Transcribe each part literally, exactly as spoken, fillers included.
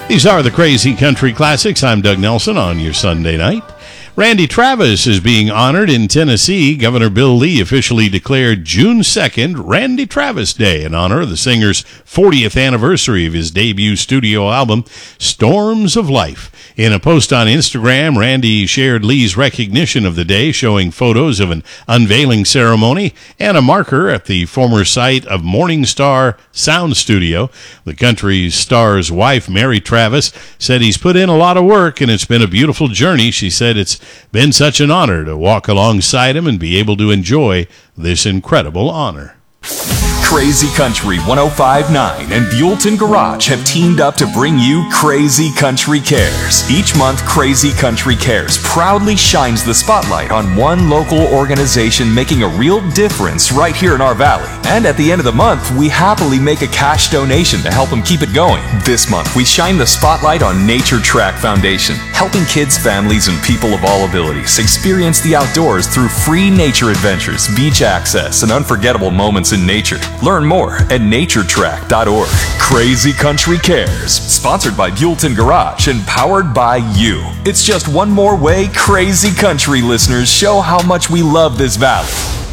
These are the Crazy Country Classics. I'm Doug Nelson on your Sunday night. Randy Travis is being honored in Tennessee. Governor Bill Lee officially declared June second Randy Travis Day in honor of the singer's fortieth anniversary of his debut studio album, Storms of Life. In a post on Instagram, Randy shared Lee's recognition of the day, showing photos of an unveiling ceremony and a marker at the former site of Morning Star Sound Studio. The country star's wife, Mary Travis, said he's put in a lot of work and it's been a beautiful journey. She said it's been such an honor to walk alongside him and be able to enjoy this incredible honor. Crazy Country one oh five point nine and Buellton Garage have teamed up to bring you Crazy Country Cares. Each month, Crazy Country Cares proudly shines the spotlight on one local organization making a real difference right here in our valley. And at the end of the month, we happily make a cash donation to help them keep it going. This month, we shine the spotlight on Nature Track Foundation, helping kids, families, and people of all abilities experience the outdoors through free nature adventures, beach access, and unforgettable moments in nature. Learn more at nature track dot org. Crazy Country Cares, sponsored by Buellton Garage and powered by you. It's just one more way Crazy Country listeners show how much we love this valley.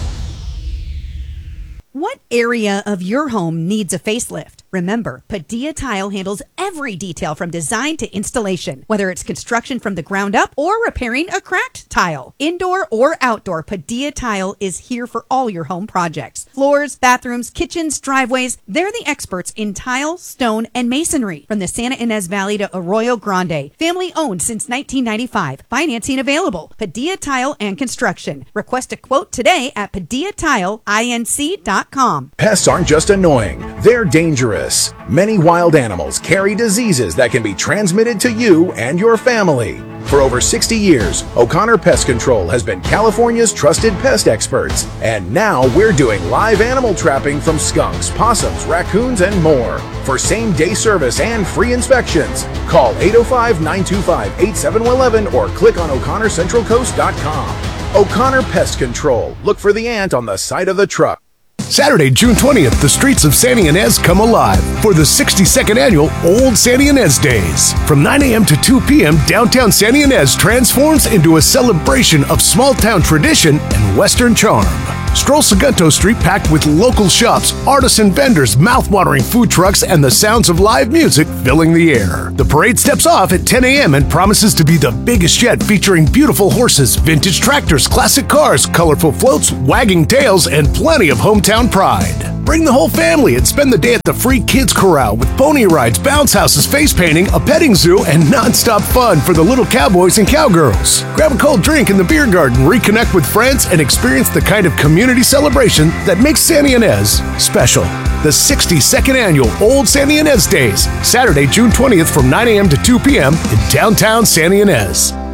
What area of your home needs a facelift? Remember, Padilla Tile handles every detail from design to installation, whether it's construction from the ground up or repairing a cracked tile. Indoor or outdoor, Padilla Tile is here for all your home projects. Floors, bathrooms, kitchens, driveways, they're the experts in tile, stone, and masonry. From the Santa Ynez Valley to Arroyo Grande, family owned since nineteen ninety-five. Financing available. Padilla Tile and Construction. Request a quote today at padilla tile inc dot com. Pests aren't just annoying, they're dangerous. Many wild animals carry diseases that can be transmitted to you and your family. For over sixty years, O'Connor Pest Control has been California's trusted pest experts. And now we're doing live animal trapping from skunks, possums, raccoons, and more. For same-day service and free inspections, call eight oh five, nine two five, eight seven one one or click on o'connor central coast dot com. O'Connor Pest Control. Look for the ant on the side of the truck. Saturday, June twentieth, the streets of Santa Ynez come alive for the sixty-second annual Old Santa Ynez Days. From nine a.m. to two p.m., downtown Santa Ynez transforms into a celebration of small-town tradition and Western charm. Stroll Segundo Street packed with local shops, artisan vendors, mouth-watering food trucks, and the sounds of live music filling the air. The parade steps off at ten a.m. and promises to be the biggest yet, featuring beautiful horses, vintage tractors, classic cars, colorful floats, wagging tails, and plenty of hometown pride. Bring the whole family and spend the day at the free Kids Corral with pony rides, bounce houses, face painting, a petting zoo, and non-stop fun for the little cowboys and cowgirls. Grab a cold drink in the beer garden, reconnect with friends, and experience the kind of community celebration that makes Santa Ynez special. The sixty-second annual Old Santa Ynez Days, Saturday, June twentieth from nine a.m. to two p.m. in downtown Santa Ynez.